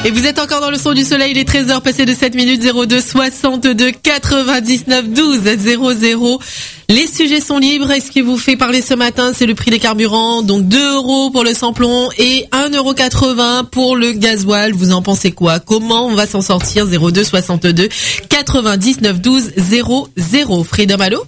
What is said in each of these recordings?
Et vous êtes encore dans le son du soleil, il est 13h passé de 7 minutes, 02 62 99 12 00. Les sujets sont libres. Et ce qui vous fait parler ce matin, c'est le prix des carburants. Donc 2 € pour le samplon et 1,80 € pour le gasoil. Vous en pensez quoi? Comment on va s'en sortir? 02 62 99 12 00. Freedom, allô?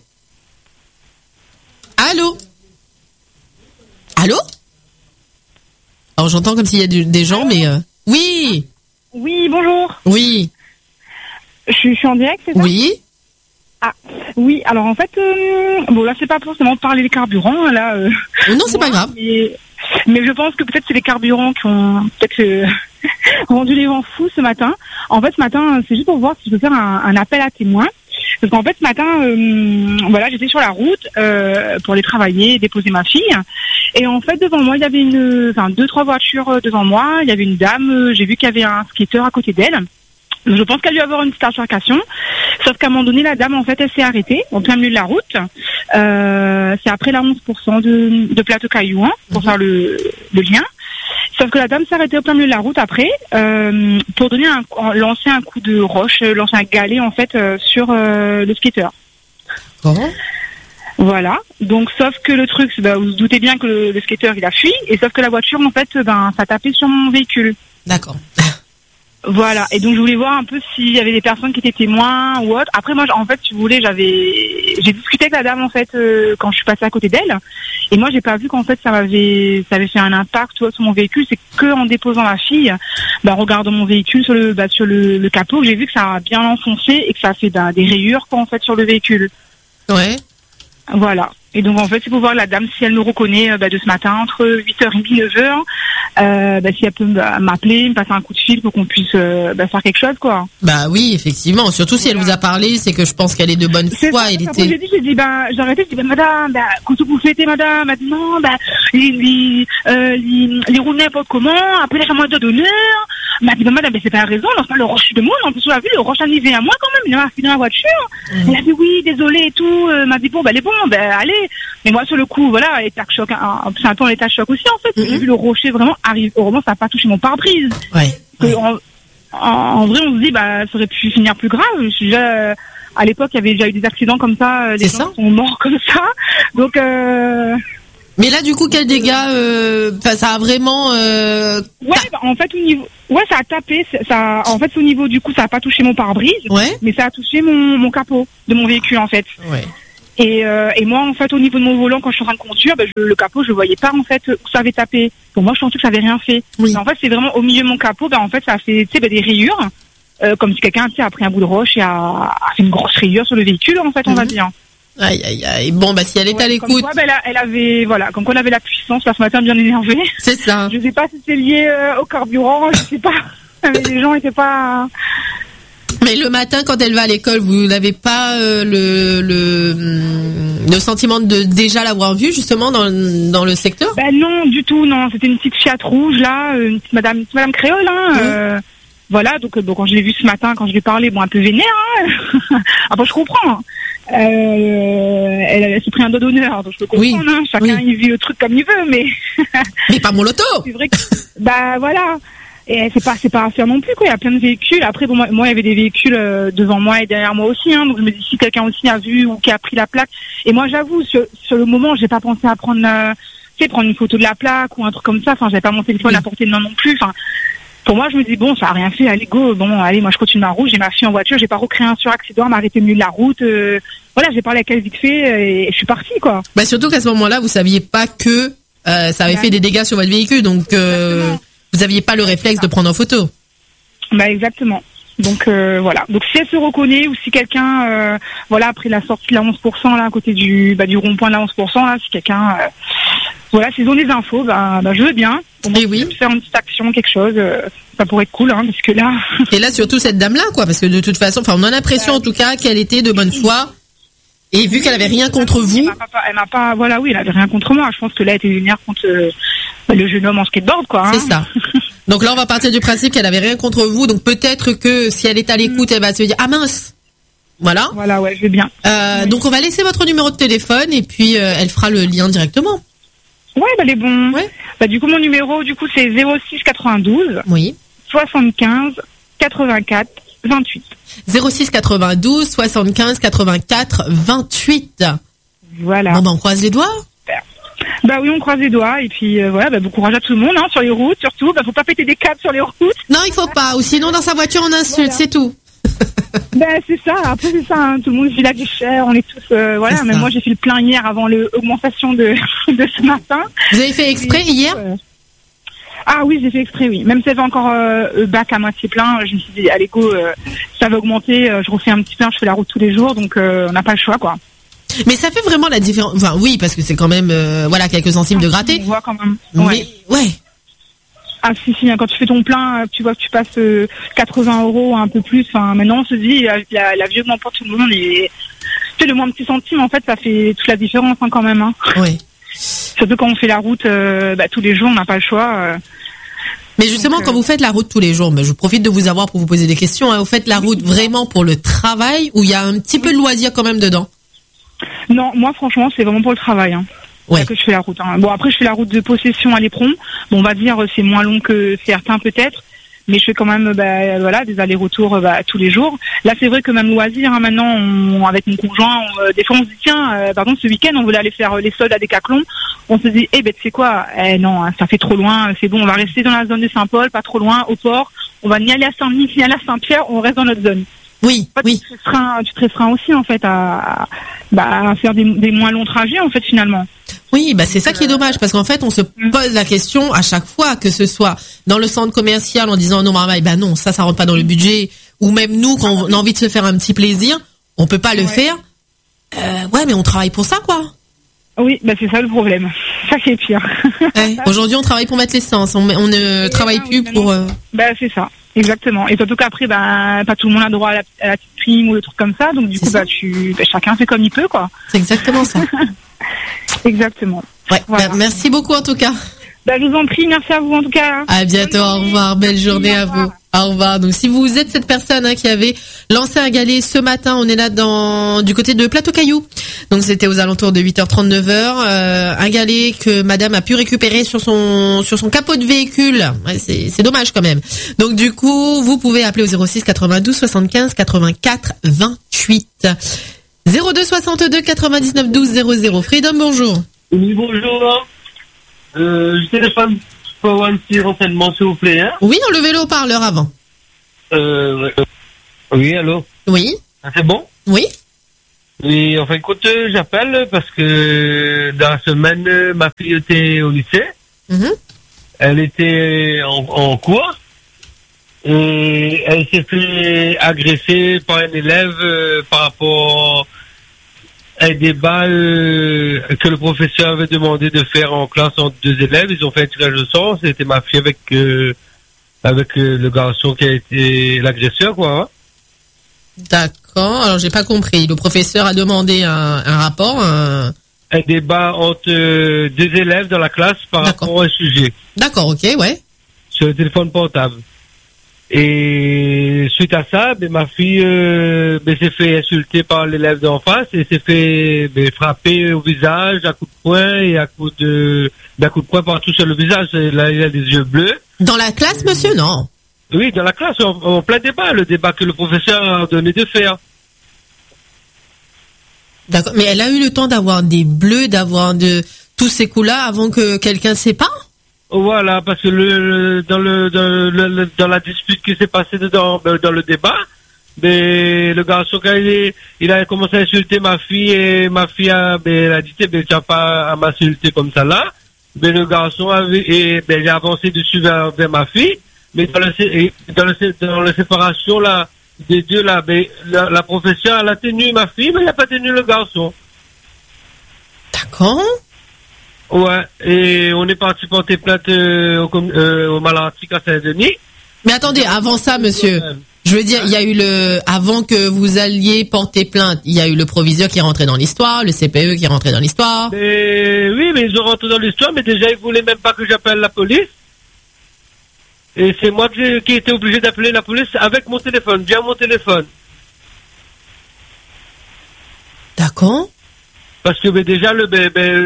Allô? Allô? Alors j'entends comme s'il y a des gens, mais oui. Oui, bonjour. Oui. Je suis en direct, c'est ça? Oui. Ah, oui. Alors en fait, bon là c'est pas forcément de parler des carburants, là. Non, c'est pas grave. Mais je pense que peut-être c'est les carburants qui ont peut-être rendu les gens fous ce matin. En fait, ce matin, c'est juste pour voir si je peux faire un appel à témoins. Parce qu'en fait, ce matin, voilà, j'étais sur la route pour aller travailler, déposer ma fille. Et en fait, devant moi, il y avait 2-3 voitures devant moi. Il y avait une dame, j'ai vu qu'il y avait un skater à côté d'elle. Je pense qu'elle a dû avoir une petite altercation. Sauf qu'à un moment donné, la dame, en fait, elle s'est arrêtée au plein milieu de la route. C'est après la 11% de Plateau Caillou, hein, pour faire le lien. Sauf que la dame s'est arrêtée au plein milieu de la route après pour lancer un coup de roche, lancer un galet en fait sur le skater. Oh. Voilà. Donc sauf que le truc, vous vous doutez bien que le skater il a fui et sauf que la voiture en fait ça a tapé sur mon véhicule. D'accord. Voilà. Et donc je voulais voir un peu s'il y avait des personnes qui étaient témoins ou autre. Après moi en fait si vous voulez j'ai discuté avec la dame en fait quand je suis passée à côté d'elle et moi j'ai pas vu qu'en fait ça avait fait un impact sur mon véhicule. C'est que en déposant ma fille, en regardant mon véhicule sur le capot, que j'ai vu que ça a bien enfoncé et que ça a fait des rayures en fait sur le véhicule. Ouais. Voilà. Et donc en fait c'est pour voir la dame si elle me reconnaît de ce matin entre 8h30 et 9h. Si elle peut m'appeler, me passer un coup de fil pour qu'on puisse faire quelque chose quoi. Bah oui, effectivement. Surtout si elle vous a parlé, c'est que je pense qu'elle est de bonne foi. J'ai dit madame, quand vous fêtez madame, elle dit non, les roule n'importe comment, après la moitié d'honneur. M'a dit madame, c'est pas raison, lorsque le roche de moi, en plus on l'a vu, le roche arrivé à moi quand même, il m'a fini dans la voiture. Elle a dit oui, désolé et tout, m'a dit elle est bon, allez. Mais moi sur le coup, voilà, elle était à choc, c'est un peu en état de choc aussi en fait. J'ai vu le rocher vraiment arriver, heureusement ça n'a pas touché mon pare-brise. Ouais. En vrai on se dit ça aurait pu finir plus grave. À l'époque il y avait déjà eu des accidents comme ça, des gens sont morts comme ça. Donc Mais là, du coup, quel dégâts ça a vraiment... en fait, au niveau... Ouais, ça a tapé. En fait, au niveau du coup, ça a pas touché mon pare-brise. Ouais. Mais ça a touché mon capot de mon véhicule, en fait. Ouais. Et moi, en fait, au niveau de mon volant, quand je suis en train de conduire, le capot, je voyais pas, en fait, où ça avait tapé. Pour moi, je pensais que ça avait rien fait. Oui. Mais en fait, c'est vraiment au milieu de mon capot, en fait, ça a fait, des rayures. Comme si quelqu'un, a pris un bout de roche et a fait une grosse rayure sur le véhicule, en fait, on va dire. Aïe, aïe, aïe. Bon, si elle est à l'écoute. Comme quoi, elle avait, comme quoi elle avait la puissance, là, ce matin, bien énervée. C'est ça. Je sais pas si c'est lié au carburant, je sais pas. Mais les gens étaient pas... Mais le matin, quand elle va à l'école, vous n'avez pas le sentiment de déjà l'avoir vue, justement, dans le secteur? Non, du tout, non. C'était une petite Fiat rouge, là, une petite madame créole, hein. Voilà, donc quand je l'ai vue ce matin, quand je lui ai parlé, un peu vénère, hein. Après, je comprends. Elle s'est pris un dos d'honneur, donc je peux comprendre, hein. Chacun il vit le truc comme il veut, mais... Mais pas mon loto. C'est vrai que, voilà. Et c'est pas à faire non plus, quoi. Il y a plein de véhicules. Après, moi, il y avait des véhicules devant moi et derrière moi aussi, hein. Donc je me dis si quelqu'un aussi a vu ou qui a pris la plaque. Et moi, j'avoue, sur le moment, j'ai pas pensé à prendre une photo de la plaque ou un truc comme ça. Enfin, j'avais pas mon téléphone à portée de main non plus. Enfin, pour moi, je me dis ça a rien fait. Allez, go. Bon, allez, moi, je continue ma route. J'ai ma fille en voiture. J'ai pas recréé un suraccident, m'arrêter au milieu de la route. Voilà, j'ai parlé avec elle vite fait et je suis partie, quoi. Surtout qu'à ce moment-là, vous saviez pas que ça avait fait des dégâts sur votre véhicule, donc vous aviez pas le réflexe de prendre en photo. Exactement. Donc voilà. Donc si elle se reconnaît ou si quelqu'un après la sortie de la 11% là à côté du rond-point de la 11% là, si quelqu'un s'ils ont des infos, je veux bien. Et oui. Faire une petite action, quelque chose, ça pourrait être cool, hein, parce que là. Et là surtout cette dame-là, quoi, parce que de toute façon, on a l'impression en tout cas qu'elle était de bonne foi. Et vu qu'elle avait rien contre vous. Elle m'a pas, elle avait rien contre moi. Je pense que là, elle était vénère contre le jeune homme en skateboard, quoi. Hein. C'est ça. Donc là, on va partir du principe qu'elle avait rien contre vous. Donc peut-être que si elle est à l'écoute, elle va se dire, ah mince. Voilà. Voilà, ouais, je vais bien. Donc on va laisser votre numéro de téléphone et puis elle fera le lien directement. Ouais, les bons. Ouais. Du coup, mon numéro, c'est 06 92. Oui. 75 84 28. 06 92 75 84 28. Voilà. Bon, ben, on croise les doigts. Bah oui, on croise les doigts et puis voilà, bon courage à tout le monde sur les routes surtout. Faut pas péter des câbles sur les routes. Non, il faut pas. Ou sinon, dans sa voiture, on insulte, voilà. C'est tout. C'est ça. Après c'est ça. Tout le monde vit la vie chère. On est tous voilà. Mais moi j'ai fait le plein hier avant l'augmentation de ce matin. Vous avez fait exprès hier? Ah oui, j'ai fait exprès, oui. Même si j'avais encore bac à moitié plein, je me suis dit allez go, ça va augmenter. Je refais un petit plein. Je fais la route tous les jours, donc on n'a pas le choix quoi. Mais ça fait vraiment la différence. Enfin, oui, parce que c'est quand même, quelques centimes de gratter. On voit quand même. Ouais. Mais, ouais. Ah si, quand tu fais ton plein, tu vois que tu passes 80 €, un peu plus. Enfin, maintenant, on se dit, la vie augmente pour tout le monde. Et tu sais, le moins petit centime, en fait, ça fait toute la différence quand même. Hein. Oui. Surtout quand on fait la route tous les jours, on n'a pas le choix. Mais justement, quand vous faites la route tous les jours, je profite de vous avoir pour vous poser des questions. Hein. Vous faites la route vraiment pour le travail ou il y a un petit peu de loisir quand même dedans? Non, moi franchement, c'est vraiment pour le travail. Hein. Ouais. Que je fais la route. Hein. Bon, après, je fais la route de Possession à l'Éperon. Bon, on va dire c'est moins long que certains peut-être, mais je fais quand même des allers-retours tous les jours. Là, c'est vrai que même loisir, hein, maintenant, avec mon conjoint, des fois on se dit tiens, par exemple ce week-end, on voulait aller faire les soldes à Decathlon. On se dit tu sais quoi, non, ça fait trop loin. C'est bon, on va rester dans la zone de Saint-Paul, pas trop loin, au port. On va ni aller à Saint-Denis, ni aller à Saint-Pierre. On reste dans notre zone. Oui, en fait, oui. Tu te restreins aussi en fait à faire des moins longs trajets en fait finalement. Oui, c'est ça qui est dommage parce qu'en fait on se pose la question à chaque fois, que ce soit dans le centre commercial en disant non non, ça rentre pas dans le budget, ou même nous quand on a envie de se faire un petit plaisir, on peut pas le faire. Mais on travaille pour ça quoi. Oui, c'est ça le problème. Ça qui est pire. Aujourd'hui on travaille pour mettre l'essence, on ne travaille plus pour. C'est ça. Exactement. Et surtout qu'après, pas tout le monde a droit à la petite prime ou des trucs comme ça. Donc du coup, chacun fait comme il peut, quoi. C'est exactement ça. Exactement. Ouais. Voilà. Merci beaucoup en tout cas. Je vous en prie, merci à vous en tout cas. À bientôt, au revoir, belle journée à vous. Au revoir. Donc si vous êtes cette personne qui avait lancé un galet ce matin, on est là du côté de Plateau Caillou. Donc c'était aux alentours de 8h30, 9h. Un galet que madame a pu récupérer sur son capot de véhicule. Ouais, c'est dommage quand même. Donc du coup, vous pouvez appeler au 06 92 75 84 28. 02 62 99 12 00. Freedom, bonjour. Oui, bonjour. Je téléphone pour avoir un petit renseignement, s'il vous plaît. Hein. Oui, enlevez le haut-parleur avant. Ouais. Oui, allô. Oui. C'est bon. Oui. Oui, enfin, écoute, j'appelle parce que dans la semaine, ma fille était au lycée. Mm-hmm. Elle était en cours et elle s'est fait agresser par un élève par rapport un débat que le professeur avait demandé de faire en classe entre deux élèves. Ils ont fait un tirage de sang. C'était ma fille avec le garçon qui a été l'agresseur, quoi. Hein. D'accord. Alors j'ai pas compris. Le professeur a demandé un rapport. Un débat entre deux élèves dans la classe par rapport au sujet. D'accord. Ok. Ouais. Sur le téléphone portable. Et suite à ça, ma fille s'est fait insulter par l'élève d'en face et s'est fait frapper au visage à coups de poing et à coups de poing partout sur le visage. Là, il a des yeux bleus. Dans la classe, monsieur, non? Oui, dans la classe, en plein débat, le débat que le professeur a donné de faire. D'accord, mais elle a eu le temps d'avoir des bleus, d'avoir de tous ces coups-là avant que quelqu'un sépare? Voilà, parce que dans la dispute qui s'est passée dans le débat, le garçon quand il a commencé à insulter ma fille et ma fille elle a dit tu n'as pas à m'insulter comme ça là. Le garçon il a avancé dessus vers ma fille, mais dans la séparation là des deux là, la professeure elle a tenu ma fille mais elle n'a pas tenu le garçon. D'accord. Ouais, et on est parti porter plainte au Malartic à Saint-Denis. Mais attendez, avant ça, monsieur, je veux dire, il y a eu avant que vous alliez porter plainte, il y a eu le proviseur qui est rentré dans l'histoire, le CPE qui est rentré dans l'histoire. Oui, mais ils ont rentré dans l'histoire, mais déjà, ils voulaient même pas que j'appelle la police. Et c'est moi qui étais obligé d'appeler la police avec mon téléphone, via mon téléphone. D'accord. Parce que déjà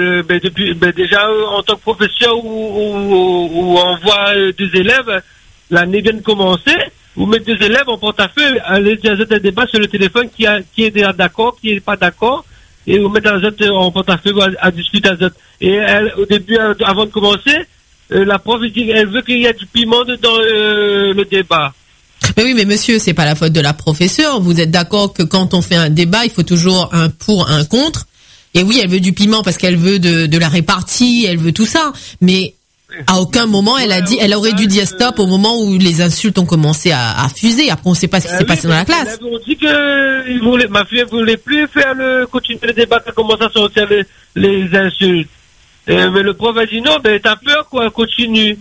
déjà en tant que professeur où on voit des élèves, l'année vient de commencer, vous mettez des élèves en porte-à-feu, allez un débat sur le téléphone qui est d'accord, qui est pas d'accord, et vous mettez un autre en porte-à-feu à discuter à autres. Et elle, au début, avant de commencer, la prof dit elle veut qu'il y ait du piment dans le débat. Mais oui, mais monsieur, c'est pas la faute de la professeure. Vous êtes d'accord que quand on fait un débat, il faut toujours un pour, un contre. Et oui, elle veut du piment parce qu'elle veut de la répartie, elle veut tout ça. Mais à aucun moment, elle aurait dû dire stop au moment où les insultes ont commencé à fuser. Après, on sait pas ce qui s'est passé dans la classe. On dit que ma fille voulait plus continuer le débat, ça commence à sortir les insultes. Mais le prof a dit non, mais t'as peur quoi, continue.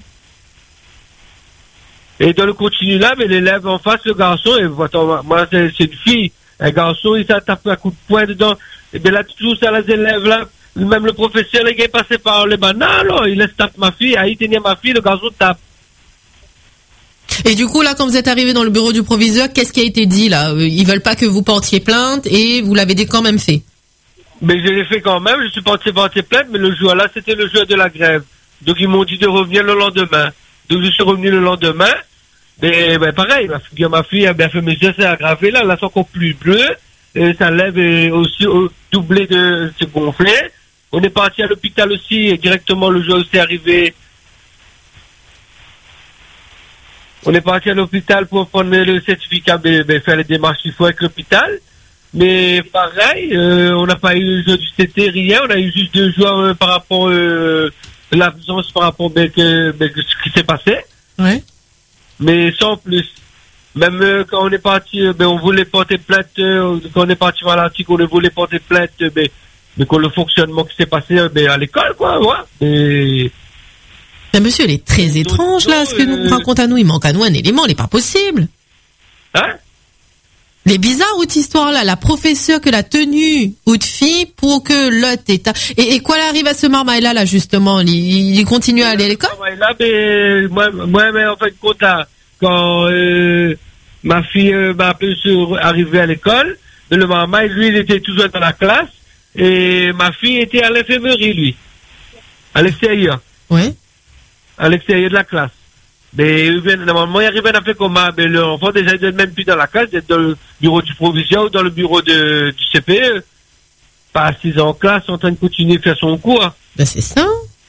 Et dans le continu là, mais l'élève en face, le garçon, et moi c'est une fille, un garçon, il s'est tapé un coup de poing dedans. Et bien là, tout ça, les élèves là, même le professeur, les gars, est passé par les bananes, alors il laisse taper ma fille, il tenait ma fille, le garçon tape. Et du coup, là, quand vous êtes arrivé dans le bureau du proviseur, qu'est-ce qui a été dit, là? Ils veulent pas que vous portiez plainte et vous l'avez quand même fait. Mais je l'ai fait quand même, je suis porté plainte, mais le jour là, c'était le jour de la grève. Donc ils m'ont dit de revenir le lendemain. Donc je suis revenu le lendemain, mais pareil, ma fille a bien fait mes yeux, c'est aggravé, là c'est encore plus bleu, et sa lèvre est aussi doublé de se gonfler. On est parti à l'hôpital aussi, et directement le jour où c'est arrivé. On est parti à l'hôpital pour prendre le certificat, faire les démarches qu'il faut avec l'hôpital. Mais pareil, on n'a pas eu le jour du CT, rien, on a eu juste 2 jours par rapport l'absence par rapport à ce qui s'est passé. Ouais. Mais sans plus. Même quand on est parti, on voulait porter plainte, quand on est parti à l'Atlantique, on voulait porter plainte, mais quand le fonctionnement qui s'est passé à l'école, quoi, ouais. Mais monsieur, il est très étrange, là, ce que nous raconte à nous. Il manque à nous un élément, il n'est pas possible. Hein? Il est bizarre, cette histoire-là. La professeure que la tenue, haute fille, pour que l'autre état. Et quoi arrive à ce marmaille-là, là, justement? Il continue à aller à l'école? Là, mais en fait, quand ma fille m'a appelé sur arriver à l'école, le marmaille, lui, il était toujours dans la classe, et ma fille était à l'infirmerie, lui. À l'extérieur. Ouais. À l'extérieur de la classe. Mais normalement, il arrive à faire comment? Mais l'enfant, déjà, il n'est même plus dans la classe, il est dans le bureau du proviseur ou dans le bureau du CPE. Pas assis en classe, en train de continuer à faire son cours. Ben, c'est ça.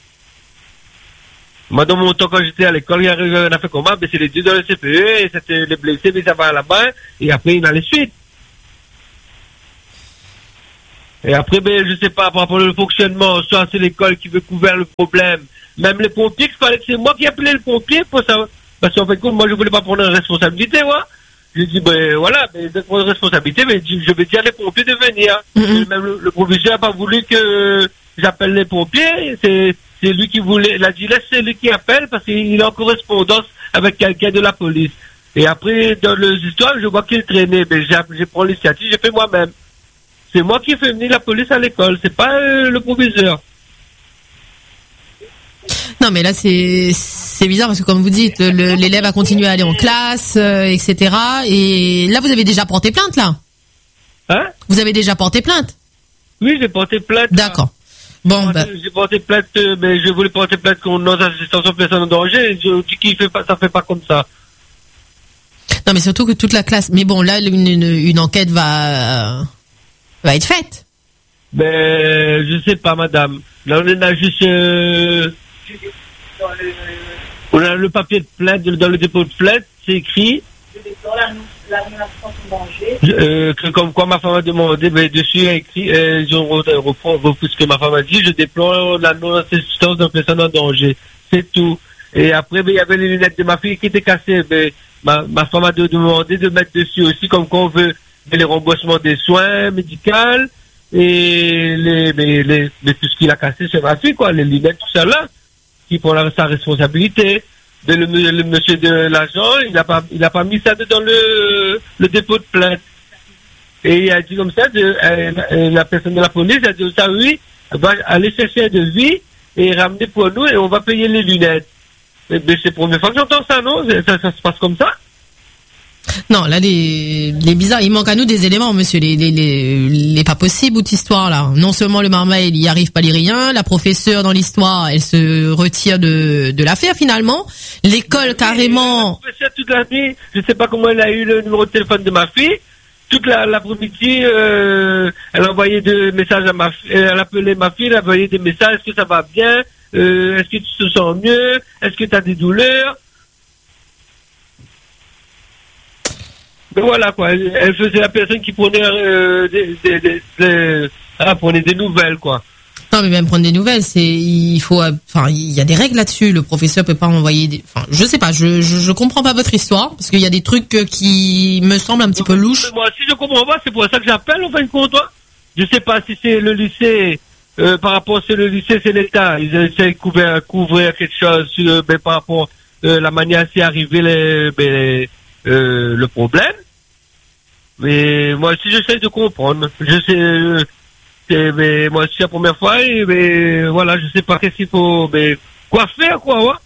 Moi, dans mon temps, quand j'étais à l'école, il arrive à faire comment? Ben, c'est les 2 dans le CPE, et c'était les blessés, mais ça va là-bas, et après, il a les suites. Et après, je sais pas, par rapport au fonctionnement, soit c'est l'école qui veut couvrir le problème. Même les pompiers, il fallait que c'est moi qui appelais le pompier pour savoir. Parce qu'en fait, moi, je voulais pas prendre une responsabilité, moi. J'ai dit, voilà, de prendre une responsabilité, mais je vais dire à les pompiers de venir. Même le proviseur n'a pas voulu que j'appelle les pompiers. C'est lui qui voulait. Il a dit, laisse, c'est lui qui appelle parce qu'il est en correspondance avec quelqu'un de la police. Et après, dans les histoires, je vois qu'il traînait. Mais j'ai pris l'initiative, j'ai fait moi-même. C'est moi qui ai fait venir la police à l'école, c'est pas le proviseur. Non, mais là, c'est bizarre parce que comme vous dites, l'élève a continué à aller en classe, etc. Et là, vous avez déjà porté plainte, là? Hein? Vous avez déjà porté plainte? Oui, j'ai porté plainte. D'accord. Bon, j'ai porté plainte, mais je voulais porter plainte contre non-assistance aux personnes en danger. Je dis qu'il fait pas, ça fait pas comme ça. Non, mais surtout que toute la classe. Mais bon, là, une enquête va être faite. Ben, je sais pas, madame. Là, on a juste, on a le papier de plainte, dans le dépôt de plainte, c'est écrit. Je déplore l'administration en danger. Comme quoi ma femme a demandé, mais dessus il y a écrit, je reprends ce que ma femme a dit, je déplore la non-assistance d'une personne en danger. C'est tout. Et après, il y avait les lunettes de ma fille qui étaient cassées. Mais ma femme a demandé de mettre dessus aussi, comme quoi on veut les remboursements des soins médicaux et tout ce qu'il a cassé c'est ma fille, quoi, les lunettes, tout ça là, qui prend sa responsabilité. Mais le monsieur de l'agent, il a pas mis ça dans le dépôt de plainte. Et il a dit comme ça, la personne de la police a dit ça, oui, elle va aller chercher un devis et ramener pour nous et on va payer les lunettes. Mais c'est la première fois que j'entends ça, non? Ça se passe comme ça? Non, là, les bizarres, il manque à nous des éléments, monsieur. Les pas possible, toute histoire, là. Non seulement le Marmaille, il y arrive pas les rien, la professeure dans l'histoire, elle se retire de l'affaire, finalement. L'école, carrément. La professeure, toute la nuit, je sais pas comment elle a eu le numéro de téléphone de ma fille. Toute l'après-midi, elle envoyait des messages à ma fille, elle appelait ma fille, elle envoyait des messages, est-ce que ça va bien? Est-ce que tu te sens mieux? Est-ce que tu as des douleurs? Mais voilà quoi, elle faisait la personne qui prenait prenait des nouvelles quoi. Non mais même prendre des nouvelles, il y a des règles là-dessus. Le professeur peut pas envoyer je sais pas, je comprends pas votre histoire parce qu'il y a des trucs qui me semblent un petit peu louches. Moi si je comprends pas, c'est pour ça que j'appelle en fin de compte. Je sais pas si c'est le lycée. Par rapport à le lycée, c'est l'État. Ils essaient de couvrir quelque chose par rapport à la manière à c'est arrivé le problème. Mais moi aussi j'essaie de comprendre. Mais moi c'est la première fois mais voilà, je sais pas qu'est-ce qu'il faut, mais quoi faire quoi, ouais.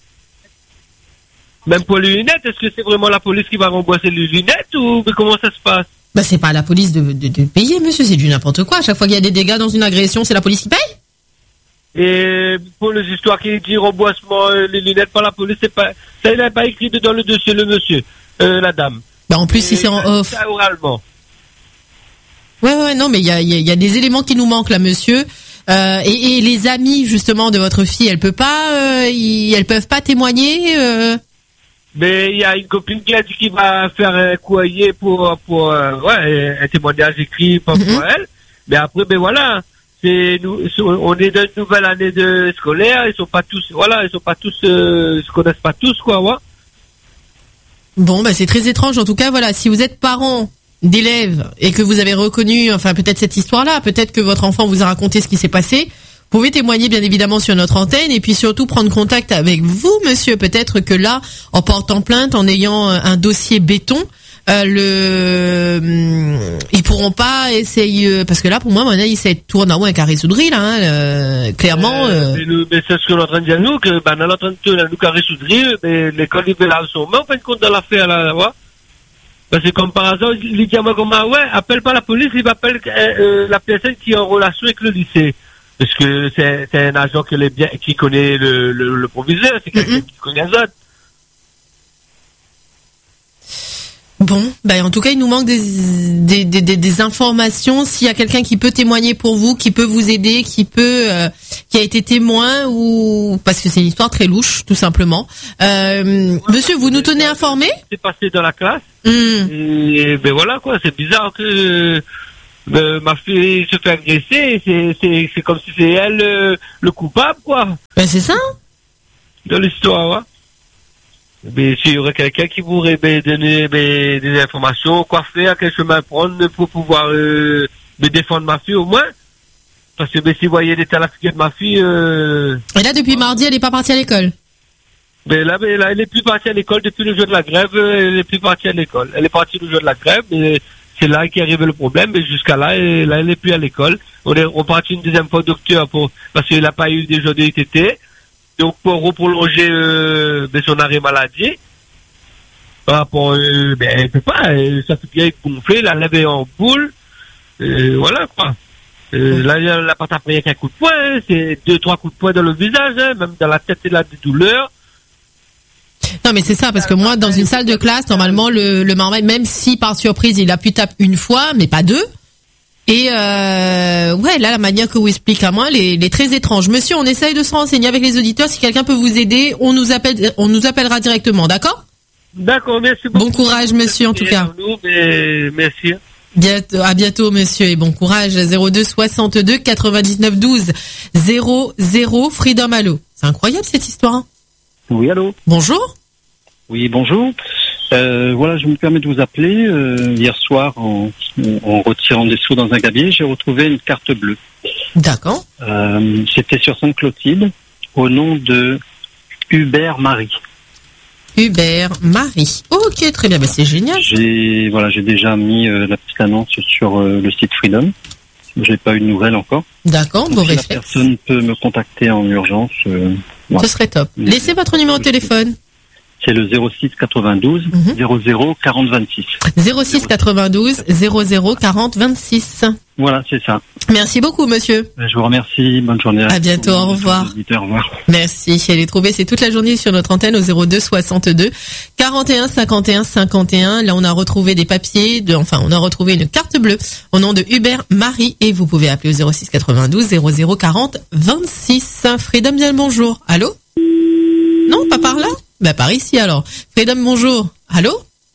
Même pour les lunettes, est-ce que c'est vraiment la police qui va rembourser les lunettes ou mais comment ça se passe? Bah c'est pas à la police de payer, monsieur, c'est du n'importe quoi. À chaque fois qu'il y a des dégâts dans une agression, c'est la police qui paye? Et pour les histoires qui disent remboursement les lunettes par la police, c'est pas ça, il n'a pas écrit dans le dossier le monsieur, la dame. Bah en plus si c'est en off. Ça oralement. Ouais, non, mais il y a des éléments qui nous manquent là, monsieur. Et les amis justement de votre fille, elles peuvent pas témoigner. Mais il y a une copine qui a dit qu'il va faire un courrier pour un témoignage écrit pour elle. Mais après, ben voilà, on est dans une nouvelle année scolaire. Ils sont pas tous, se connaissent pas tous quoi. Ouais. Bon, bah c'est très étrange. En tout cas, voilà, si vous êtes parent d'élèves et que vous avez reconnu, peut-être cette histoire-là, peut-être que votre enfant vous a raconté ce qui s'est passé. Vous pouvez témoigner bien évidemment sur notre antenne et puis surtout prendre contact avec vous, monsieur. Peut-être que là, en portant plainte, en ayant un dossier béton, ils pourront pas essayer parce que là, pour moi, mon avis, c'est tourne à un carré soudri là, clairement. Mais c'est ce qu'on est en train de dire nous que on est en train de nous carré soudri, mais l'école ils veulent sont mais en fin de compte dans l'affaire là, ouais. Parce que comme par hasard, il dit à moi comme appelle pas la police, il appelle la personne qui est en relation avec le lycée. Parce que c'est un agent qui connaît le proviseur, c'est quelqu'un qui connaît les autres. Bon, en tout cas, il nous manque des informations. S'il y a quelqu'un qui peut témoigner pour vous, qui peut vous aider, qui a été témoin ou parce que c'est une histoire très louche, tout simplement. Monsieur, vous nous tenez informés? C'est passé dans la classe. Et ben voilà quoi, c'est bizarre que ma fille se fait agresser. C'est comme si c'est elle le coupable quoi. Ben c'est ça. Dans l'histoire, ouais. Mais s'il y aurait quelqu'un qui pourrait donner des informations, quoi faire, quel chemin prendre pour pouvoir me défendre ma fille au moins. Parce que si vous voyez l'état de la figure de ma fille... Et là, depuis mardi, elle n'est pas partie à l'école? Mais là, elle n'est plus partie à l'école depuis le jour de la grève. Elle n'est plus partie à l'école. Elle est partie le jour de la grève, mais c'est là qu'est arrivé le problème. Mais jusqu'à là, elle n'est plus à l'école. On partit une deuxième fois au docteur parce qu'il n'a pas eu des jours de ITT. Donc pour reprolonger son arrêt maladie, par rapport, elle peut pas, ça fait bien gonfler, la lèvre en boule, voilà quoi. Là, elle n'a pas tapé avec un coup de poing, c'est 2-3 coups de poing dans le visage, même dans la tête, elle a des douleurs. Non mais c'est ça, parce que moi, dans une salle de classe, normalement, le marmaille, même si par surprise, il a pu taper une fois, mais pas deux. Et là, la manière que vous expliquez à moi, elle est très étrange. Monsieur, on essaye de se renseigner avec les auditeurs. Si quelqu'un peut vous aider, on nous appellera directement, d'accord? D'accord, merci beaucoup. Bon courage, monsieur, en tout cas. Merci. À bientôt, monsieur, et bon courage. 02 62 99 12 00 Freedom Allo. C'est incroyable cette histoire. Hein. Oui, allô. Bonjour. Oui, bonjour. Voilà, je me permets de vous appeler. Hier soir, en retirant des sous dans un gabier, j'ai retrouvé une carte bleue. D'accord. C'était sur Sainte-Clotilde, au nom de Hubert Marie. Hubert Marie. Ok, très bien, c'est génial. J'ai déjà mis la petite annonce sur le site Freedom. J'ai pas eu de nouvelles encore. D'accord, bon réflexe. Si la personne peut me contacter en urgence. Ce serait top. Laissez votre numéro de téléphone. C'est le 06 92 00 40 26. 06 92 00 40 26. Voilà, c'est ça. Merci beaucoup, monsieur. Je vous remercie. Bonne journée. À bientôt. Au revoir. Au revoir. Merci. Elle est trouvée, c'est toute la journée sur notre antenne au 02 62 41 51 51. Là, on a retrouvé des papiers, on a retrouvé une carte bleue au nom de Hubert Marie et vous pouvez appeler au 06 92 00 40 26. Freedom, bien le bonjour. Allô? Non, pas par là? Ben, par ici, alors. Freedom, bonjour. Allô?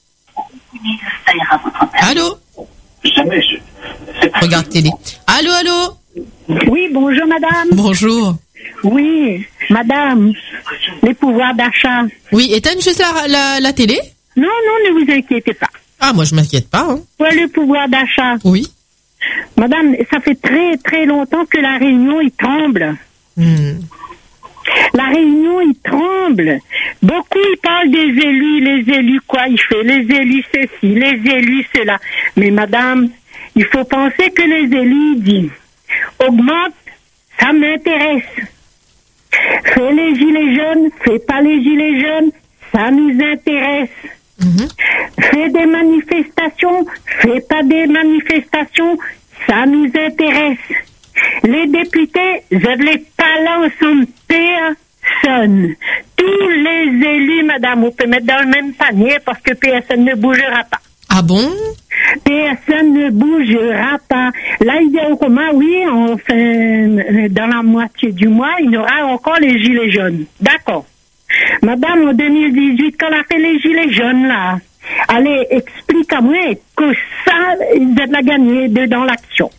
Allô? Regarde télé. Allô, allô? Oui, bonjour madame. Bonjour. Oui, madame, les pouvoirs d'achat. Oui, éteins juste la télé? Non, ne vous inquiétez pas. Ah, moi je m'inquiète pas. Hein. Ouais, le pouvoir d'achat. Oui. Madame, ça fait très très longtemps que la Réunion, il tremble. La Réunion, il tremble. Beaucoup, ils parlent des élus. Les élus, quoi, il fait? Les élus, ceci, les élus, cela. Mais madame, il faut penser que les élus disent augmente, ça m'intéresse. Fais les gilets jaunes, fais pas les gilets jaunes, ça nous intéresse. Fais des manifestations, fais pas des manifestations, ça nous intéresse. Les députés, je ne les pas là ensemble, personne. Tous les élus, madame, on peut mettre dans le même panier parce que personne ne bougera pas. Ah bon? Personne ne bougera pas. Là, il y a comment, oui, dans la moitié du mois, il y aura encore les gilets jaunes. D'accord. Madame, en 2018, quand on a fait les gilets jaunes, là, allez, explique-moi que ça, ils ont gagné dans l'action.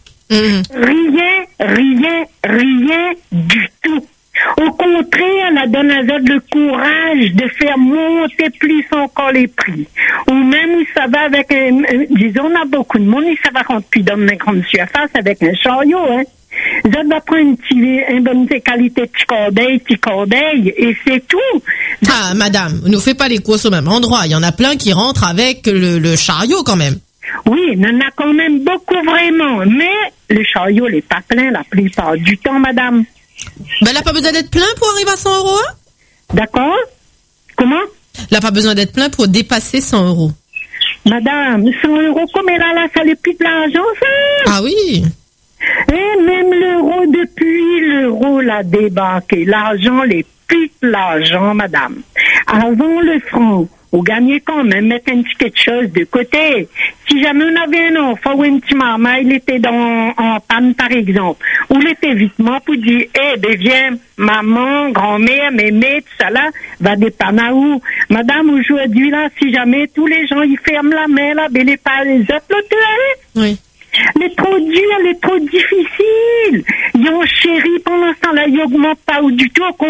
Rien du tout. Au contraire, la donne à le courage de faire monter plus encore les prix. Ou même, ça va avec, disons, on a beaucoup de monde, ça va rentrer dans une grande surface avec un chariot, hein. Ça va prendre une bonne qualité de petit corbeille, et c'est tout. Ah, madame, ne faites pas les courses au même endroit. Il y en a plein qui rentrent avec le chariot quand même. Oui, il y en a quand même beaucoup vraiment. Mais le chariot n'est pas plein la plupart du temps, madame. Ben, elle n'a pas besoin d'être plein pour arriver à 100 €, hein? D'accord. Comment? Elle n'a pas besoin d'être plein pour dépasser 100 €. Madame, 100 €, comme elle a là, ça n'est plus de l'argent, ça? Ah oui? Et même l'euro, depuis l'euro l'a débarqué, l'argent, les plus de l'argent, madame. Avant le franc, on gagnait quand même, mettre un petit quelque chose de côté. Si jamais on avait un enfant ou un petit maman, il était en panne, par exemple, ou il était vitement pour dire, viens, maman, grand-mère, mémé, tout ça là, va dépanner à où? Madame, aujourd'hui, là, si jamais tous les gens, ils ferment la main, là, ben, les pas les autres, là, oui. Les trop dur, les trop difficile. Ils ont chéri pendant ce temps-là, ils n'augmentent pas ou du tout.